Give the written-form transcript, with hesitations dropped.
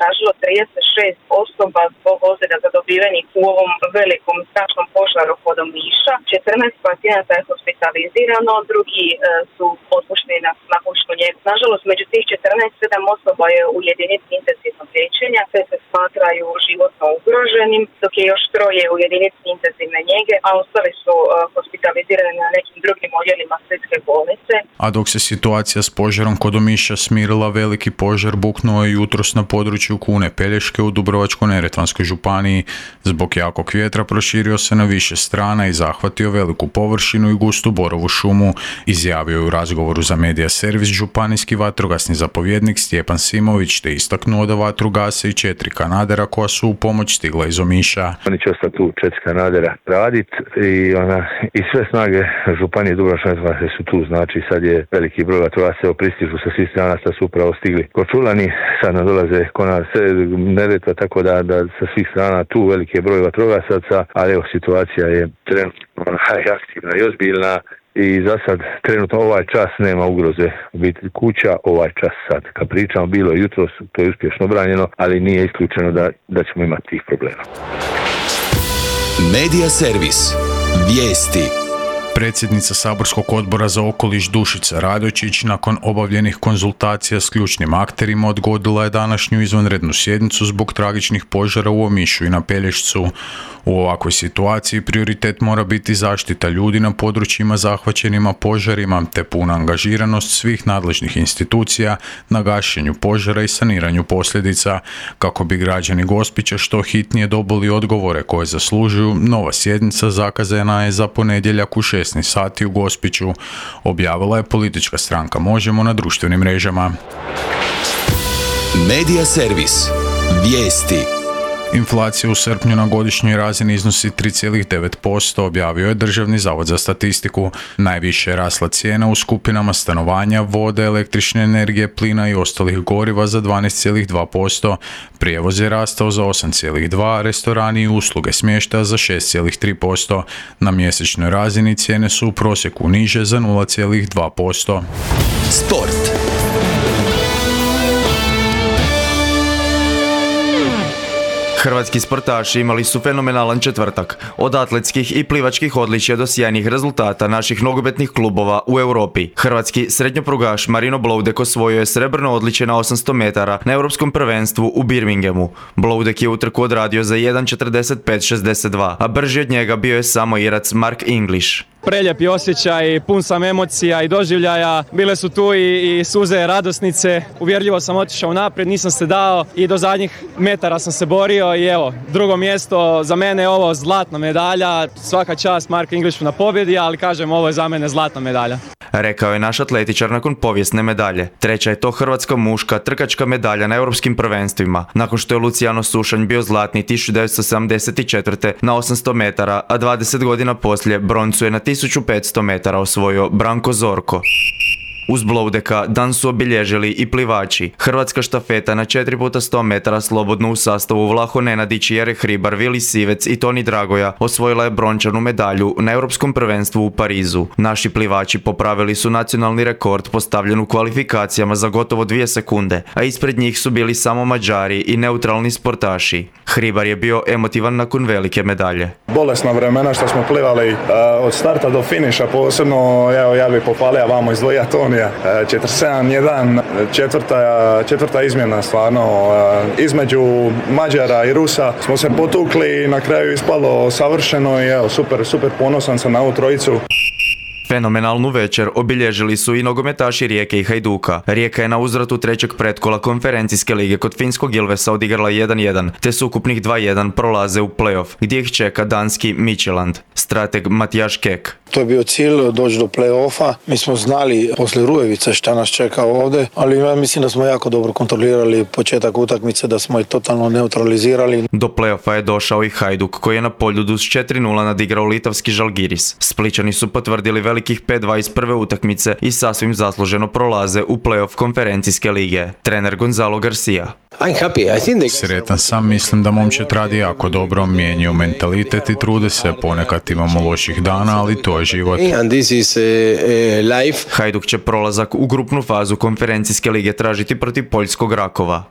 tražilo 36 osoba zbog ozljeda zadobivenih u ovom velikom strašnom požaru kod Omiša. 14 pacijenata je hospitalizirano, drugi su otpušteni na kućnu njegu. Nažalost, među tih 14, 7 osoba je u jedinici intenzivnog liječenja, sve se smatraju životno ugroženim, dok je još 3 u jedinici intenzivne njege, a ostali su hospitalizirani na nekim drugim odjelima Splitske bolnice. A dok se situacija s požarom kod Omiša smirila, veliki požar buknuo je jutros na području Kune Pelješke u Dubrovačko-neretvanskoj županiji. Zbog jakog vjetra proširio se na više strana i zahvatio veliku površinu i gustu borovu šumu, izjavio je u razgovoru za Medija servis županijski vatrogasni zapovjednik Stjepan Simović, te istaknuo da vatru gase i 4 kanadera koja su u pomoć stigla iz Omiša. Oni će ostati tu 4 kanadera raditi i sve snage županije Dubrovačko-neretvanske su tu, znači sad je veliki broj vatrogasaca pristižu sa svih strana, sad su upravo stigli Korčulani, sad nadolaze Konar, Neretva, tako da sa svih strana tu veliki broj vatrogasaca, ali evo situacija je trenutno aktivna i ozbiljna i za sad trenutno ovaj čas nema ugroze u biti kuća, ovaj čas sad. Kad pričamo, bilo je jutros, to je uspješno branjeno, ali nije isključeno da ćemo imati tih problema. Medija servis. Vijesti. Predsjednica saborskog odbora za okoliš Dušica Radočić nakon obavljenih konzultacija s ključnim akterima odgodila je današnju izvanrednu sjednicu zbog tragičnih požara u Omišu i na Pelješcu. U ovakvoj situaciji prioritet mora biti zaštita ljudi na područjima zahvaćenima požarima te puna angažiranost svih nadležnih institucija na gašenju požara i saniranju posljedica. Kako bi građani Gospića što hitnije dobili odgovore koje zaslužuju, nova sjednica zakazana je za ponedjeljak u 16 sati u Gospiću, objavila je politička stranka Možemo na društvenim mrežama. Medija servis. Vijesti. Inflacija u srpnju na godišnjoj razini iznosi 3,9%, objavio je Državni zavod za statistiku. Najviše je rasla cijena u skupinama stanovanja, vode, električne energije, plina i ostalih goriva za 12,2%. Prijevoz je rastao za 8,2%, restorani i usluge smještaja za 6,3%. Na mjesečnoj razini cijene su u prosjeku niže za 0,2%. Sport. Hrvatski sportaši imali su fenomenalan četvrtak. Od atletskih i plivačkih odličja do sjajnih rezultata naših nogometnih klubova u Europi. Hrvatski srednjoprugaš Marino Bloudek osvojio je srebrno odličje na 800 metara na Europskom prvenstvu u Birminghamu. Bloudek je utrku odradio za 1:45:62, a brži od njega bio je samo Irac Mark English. Preljepi osjećaj, pun sam emocija i doživljaja, bile su tu i suze radosnice, uvjerljivo sam otišao naprijed, nisam se dao i do zadnjih metara sam se borio i evo, drugo mjesto, za mene je ovo zlatna medalja, svaka čast Mark Englishu na pobjedi, ali kažem, ovo je za mene zlatna medalja. Rekao je naš atletičar nakon povijesne medalje. Treća je to hrvatska muška trkačka medalja na europskim prvenstvima, nakon što je Luciano Sušanj bio zlatni 1974. na 800 metara, a 20 godina poslije broncu je na 1500 metara osvojio Branko Zorko. Uz Bloudeka dan su obilježili i plivači. Hrvatska štafeta na 4x100 metara slobodno u sastavu Vlaho Nenadić, Jere Hribar, Vili Sivec i Toni Dragoja osvojila je brončanu medalju na Europskom prvenstvu u Parizu. Naši plivači popravili su nacionalni rekord postavljen u kvalifikacijama za gotovo 2 sekunde, a ispred njih su bili samo Mađari i neutralni sportaši. Hribar je bio emotivan nakon velike medalje. Bolesna vremena što smo plivali od starta do finiša, posebno ja bih pohvalio vamo iz Tonija. 47-1, četvrta izmjena stvarno. Između Mađara i Rusa smo se potukli i na kraju ispalo savršeno i evo, super ponosan sam na ovu trojicu. Fenomenalnu večer obilježili su i nogometaši Rijeke i Hajduka. Rijeka je na uzvratu trećeg pretkola konferencijske lige kod finskog Ilvesa odigrala 1:1, te s ukupnih 2:1 prolaze u play-off, gdje ih čeka danski Midtjylland. Strateg Matijaš Kek. To je bio cilj, doći do play-offa. Mi smo znali poslije Rujevice šta nas čeka ovdje, ali ja mislim da smo jako dobro kontrolirali početak utakmice, da smo ih totalno neutralizirali. Do play-offa je došao i Hajduk, koji je na Poljudu s 4:0 nadigrao litavski Žalgiris. Splićani su potvrdili velikih 5-2 iz prve utakmice i sasvim zasluženo prolaze u play-off konferencijske lige. Trener Gonzalo Garcia. Sretan sam, mislim da momčad radi jako dobro, mijenjaju mentalitet i trude se, ponekad imamo loših dana, ali to je život. Hajduk će prolazak u grupnu fazu konferencijske lige tražiti protiv poljskog Rakova.